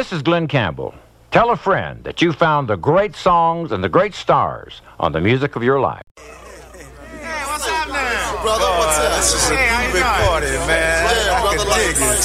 This is Glenn Campbell. Tell a friend that you found the great songs and the great stars on the music of your life. Hey, what's happening? Brother, what's up? This is a big party, man. Yeah, I brother, can dig it.